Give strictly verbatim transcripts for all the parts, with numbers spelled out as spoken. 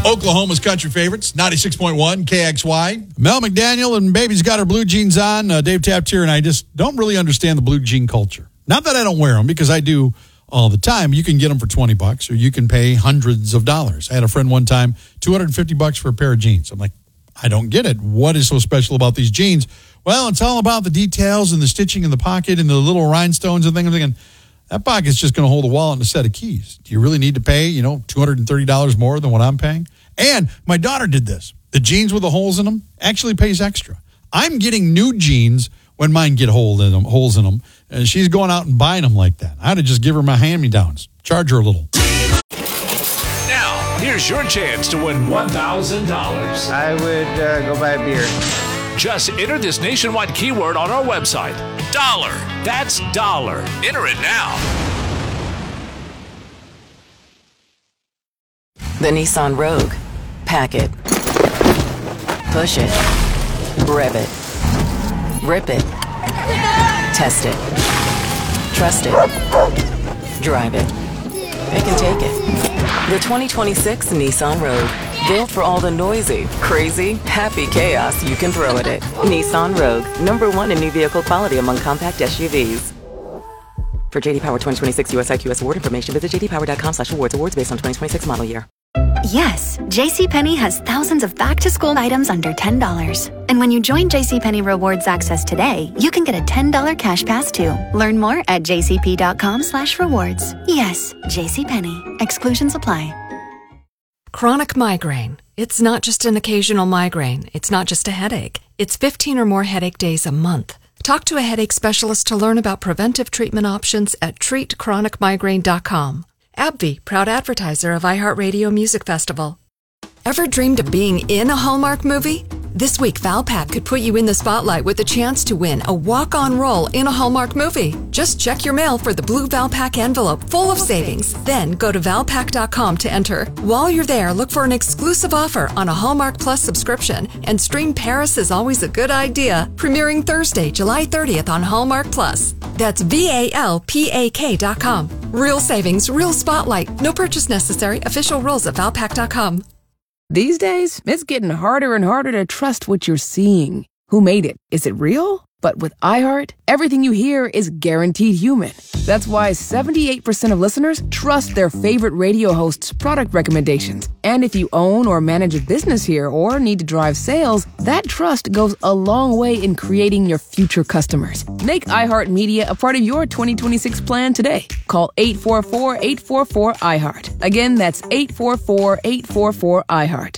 Oklahoma's country favorites, ninety-six point one K X Y. Mel McDaniel and Baby's got her blue jeans on. Uh, Dave Taft here, and I just don't really understand the blue jean culture. Not that I don't wear them, because I do all the time. You can get them for twenty bucks, or you can pay hundreds of dollars. I had a friend one time, two hundred fifty bucks for a pair of jeans. I'm like, I don't get it. What is so special about these jeans? Well, it's all about the details and the stitching in the pocket and the little rhinestones and things. I'm thinking, that pocket's just going to hold a wallet and a set of keys. Do you really need to pay, you know, two hundred thirty dollars more than what I'm paying? And my daughter did this. The jeans with the holes in them actually pays extra. I'm getting new jeans when mine get hole in them, holes in them, and she's going out and buying them like that. I had to just give her my hand-me-downs, charge her a little. Now, here's your chance to win one thousand dollars. I would uh, go buy a beer. Just enter this nationwide keyword on our website. Dollar. That's dollar. Enter it now. The Nissan Rogue. Pack it. Push it. Rev it. Rip it. Test it. Trust it. Drive it. It can take it. The twenty twenty-six Nissan Rogue. Built for all the noisy, crazy, happy chaos you can throw at it. Nissan Rogue. Number one in new vehicle quality among compact S U Vs. For J D Power twenty twenty-six U S I Q S award information, visit j d power dot com slash awards. Awards based on twenty twenty-six model year. Yes, JCPenney has thousands of back-to-school items under ten dollars. And when you join JCPenney Rewards Access today, you can get a ten dollars cash pass too. Learn more at j c p dot com slash rewards. Yes, JCPenney. Exclusions apply. Chronic migraine. It's not just an occasional migraine. It's not just a headache. It's fifteen or more headache days a month. Talk to a headache specialist to learn about preventive treatment options at treat chronic migraine dot com. AbbVie, proud advertiser of iHeartRadio Music Festival. Ever dreamed of being in a Hallmark movie? This week, Valpak could put you in the spotlight with a chance to win a walk-on role in a Hallmark movie. Just check your mail for the blue Valpak envelope full of savings. Then go to valpak dot com to enter. While you're there, look for an exclusive offer on a Hallmark Plus subscription. And stream Paris is Always a Good Idea, premiering Thursday, July thirtieth on Hallmark Plus. That's V A L P A K dot com. Real savings, real spotlight. No purchase necessary. Official rules at valpak dot com. These days, it's getting harder and harder to trust what you're seeing. Who made it? Is it real? But with iHeart, everything you hear is guaranteed human. That's why seventy-eight percent of listeners trust their favorite radio host's product recommendations. And if you own or manage a business here or need to drive sales, that trust goes a long way in creating your future customers. Make iHeartMedia a part of your twenty twenty-six plan today. Call eight four four, eight four four, iHeart. Again, that's eight four four, eight four four, iHeart.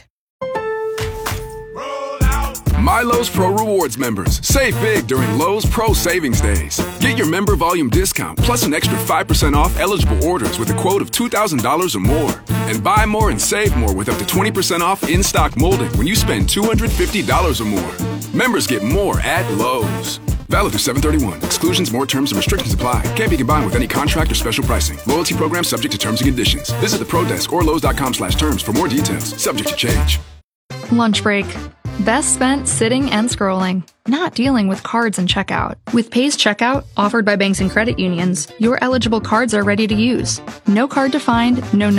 My Lowe's Pro Rewards members, save big during Lowe's Pro Savings Days. Get your member volume discount plus an extra five percent off eligible orders with a quote of two thousand dollars or more. And buy more and save more with up to twenty percent off in-stock molding when you spend two hundred fifty dollars or more. Members get more at Lowe's. Valid through seven thirty-one. Exclusions, more terms, and restrictions apply. Can't be combined with any contract or special pricing. Loyalty program subject to terms and conditions. Visit the Pro Desk or Lowe's dot com slash terms for more details. Subject to change. Lunch break. Best spent sitting and scrolling, not dealing with cards and checkout. With Pays Checkout, offered by banks and credit unions, your eligible cards are ready to use. No card to find, no